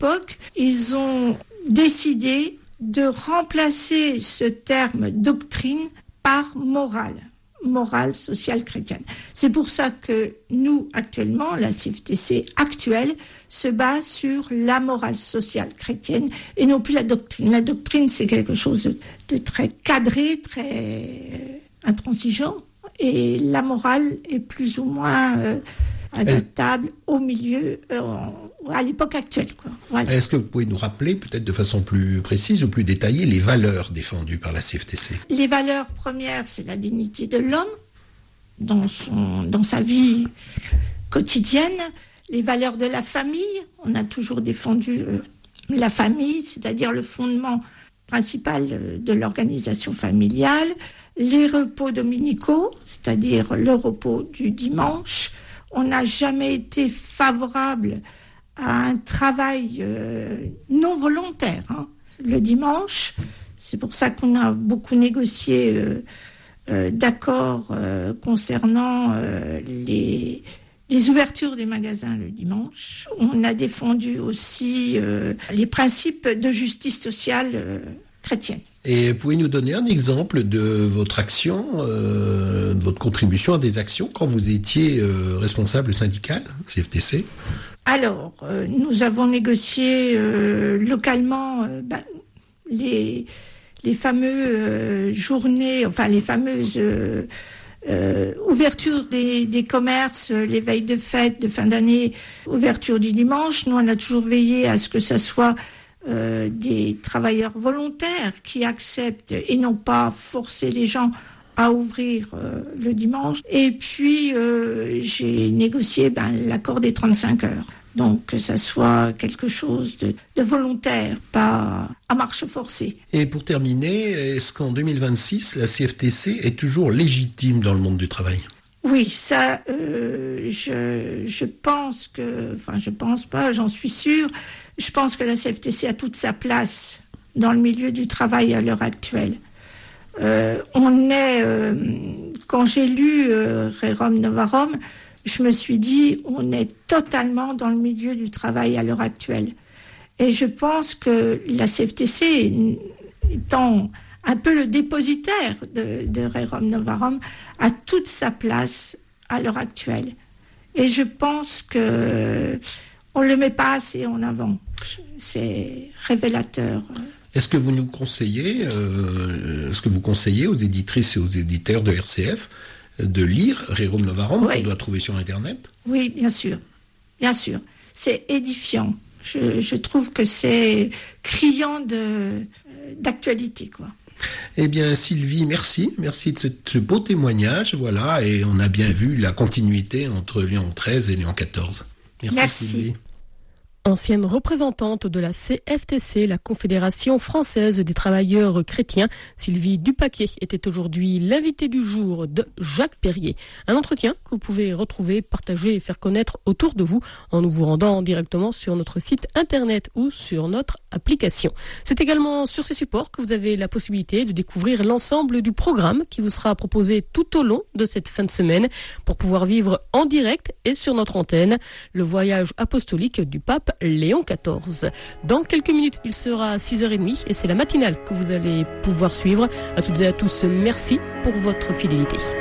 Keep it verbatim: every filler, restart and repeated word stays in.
l'époque, ils ont décidé de remplacer ce terme doctrine par morale, morale sociale chrétienne. C'est pour ça que nous, actuellement, la C F T C actuelle, se base sur la morale sociale chrétienne et non plus la doctrine. La doctrine, c'est quelque chose de, de très cadré, très intransigeant, et la morale est plus ou moins euh, adaptable au milieu, euh, à l'époque actuelle, quoi. Voilà. Est-ce que vous pouvez nous rappeler, peut-être de façon plus précise ou plus détaillée, les valeurs défendues par la C F T C ? Les valeurs premières, c'est la dignité de l'homme dans, son, dans sa vie quotidienne. Les valeurs de la famille, on a toujours défendu euh, la famille, c'est-à-dire le fondement principal euh, de l'organisation familiale. Les repos dominicaux, c'est-à-dire le repos du dimanche. On n'a jamais été favorable à un travail euh, non volontaire, hein, le dimanche. C'est pour ça qu'on a beaucoup négocié euh, euh, d'accords euh, concernant euh, les, les ouvertures des magasins le dimanche. On a défendu aussi euh, les principes de justice sociale euh, chrétienne. Et pouvez nous donner un exemple de votre action, euh, de votre contribution à des actions quand vous étiez euh, responsable syndical, C F T C ? Alors, euh, nous avons négocié euh, localement euh, bah, les, les fameuses euh, journées, enfin les fameuses euh, euh, ouvertures des, des commerces, les veilles de fête, de fin d'année, ouverture du dimanche. Nous, on a toujours veillé à ce que ça soit Euh, des travailleurs volontaires qui acceptent et non pas forcer les gens à ouvrir euh, le dimanche. Et puis, euh, j'ai négocié ben, l'accord des trente-cinq heures. Donc, que ça soit quelque chose de, de volontaire, pas à marche forcée. Et pour terminer, est-ce qu'en deux mille vingt-six, la C F T C est toujours légitime dans le monde du travail ? Oui, ça, euh, je, je pense que, enfin, je pense pas, j'en suis sûre. Je pense que la C F T C a toute sa place dans le milieu du travail à l'heure actuelle. Euh, on est, euh, quand j'ai lu euh, Rerum Novarum, je me suis dit, on est totalement dans le milieu du travail à l'heure actuelle. Et je pense que la C F T C, étant un peu le dépositaire de, de Rerum Novarum, a toute sa place à l'heure actuelle. Et je pense que on ne le met pas assez en avant. C'est révélateur. Est-ce que vous nous conseillez, euh, est-ce que vous conseillez aux éditrices et aux éditeurs de R C F de lire Rerum Novarum, oui, qu'on doit trouver sur Internet ? Oui, bien sûr. Bien sûr. C'est édifiant. Je, je trouve que c'est criant de, d'actualité, quoi. Eh bien, Sylvie, merci. Merci de ce, ce beau témoignage. Voilà, et on a bien vu la continuité entre Léon treize et Léon quatorze. Merci, merci. Sylvie. Ancienne représentante de la C F T C, la Confédération française des travailleurs chrétiens, Sylvie Dupaquier était aujourd'hui l'invitée du jour de Jacques Perrier. Un entretien que vous pouvez retrouver, partager et faire connaître autour de vous en vous rendant directement sur notre site internet ou sur notre application. C'est également sur ces supports que vous avez la possibilité de découvrir l'ensemble du programme qui vous sera proposé tout au long de cette fin de semaine pour pouvoir vivre en direct et sur notre antenne le voyage apostolique du pape Léon quatorze. Dans quelques minutes, il sera six heures trente et c'est la matinale que vous allez pouvoir suivre. À toutes et à tous, merci pour votre fidélité.